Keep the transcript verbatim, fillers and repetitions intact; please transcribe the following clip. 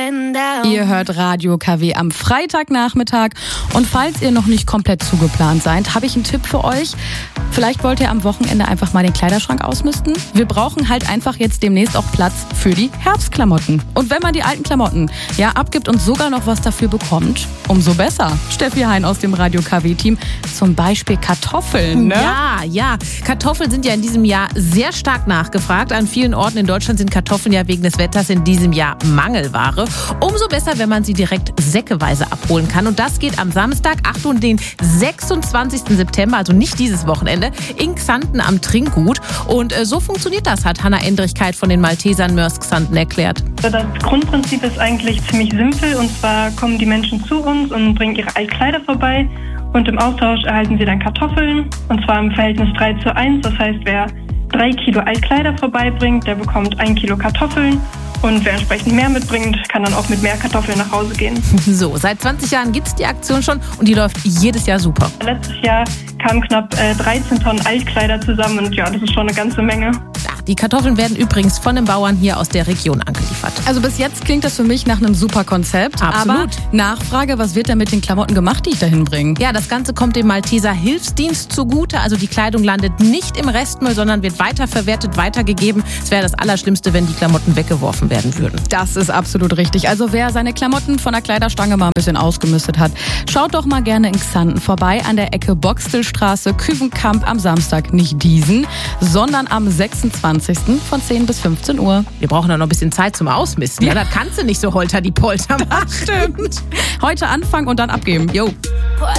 Ihr hört Radio K W am Freitagnachmittag. Und falls ihr noch nicht komplett zugeplant seid, habe ich einen Tipp für euch. Vielleicht wollt ihr am Wochenende einfach mal den Kleiderschrank ausmisten. Wir brauchen halt einfach jetzt demnächst auch Platz für die Herbstklamotten. Und wenn man die alten Klamotten ja abgibt und sogar noch was dafür bekommt, umso besser. Steffi Hein aus dem Radio K W-Team. Zum Beispiel Kartoffeln, ne? Ja, ja. Kartoffeln sind ja in diesem Jahr sehr stark nachgefragt. An vielen Orten in Deutschland sind Kartoffeln ja wegen des Wetters in diesem Jahr Mangelware. Umso besser, wenn man sie direkt säckeweise abholen kann. Und das geht am Samstag, Achtung, den sechsundzwanzigsten September, also nicht dieses Wochenende, in Xanten am Trinkgut. Und äh, so funktioniert das, hat Hanna Endrichkeit von den Maltesern Mörs Xanten erklärt. Das Grundprinzip ist eigentlich ziemlich simpel. Und zwar kommen die Menschen zu uns und bringen ihre Altkleider vorbei. Und im Austausch erhalten sie dann Kartoffeln. Und zwar im Verhältnis drei zu eins. Das heißt, wer drei Kilo Altkleider vorbeibringt, der bekommt ein Kilo Kartoffeln. Und wer entsprechend mehr mitbringt, kann dann auch mit mehr Kartoffeln nach Hause gehen. So, seit zwanzig Jahren gibt es die Aktion schon und die läuft jedes Jahr super. Letztes Jahr kamen knapp äh, dreizehn Tonnen Altkleider zusammen und ja, das ist schon eine ganze Menge. Ja, die Kartoffeln werden übrigens von den Bauern hier aus der Region angeliefert. Also bis jetzt klingt das für mich nach einem super Konzept. Absolut. Aber Nachfrage, was wird denn mit den Klamotten gemacht, die ich dahin bringe? Ja, das Ganze kommt dem Malteser Hilfsdienst zugute. Also die Kleidung landet nicht im Restmüll, sondern wird weiterverwertet, weitergegeben. Es wäre das Allerschlimmste, wenn die Klamotten weggeworfen werden würden. Das ist absolut richtig. Also wer seine Klamotten von der Kleiderstange mal ein bisschen ausgemistet hat, schaut doch mal gerne in Xanten vorbei an der Ecke Boxtelstraße, Küvenkamp am Samstag. Nicht diesen, sondern am sechsundzwanzigsten von zehn bis fünfzehn Uhr. Wir brauchen noch ein bisschen Zeit zum Ausmisten. Ja, das kannst du nicht so holter die Polter machen. Stimmt. Heute anfangen und dann abgeben. Jo.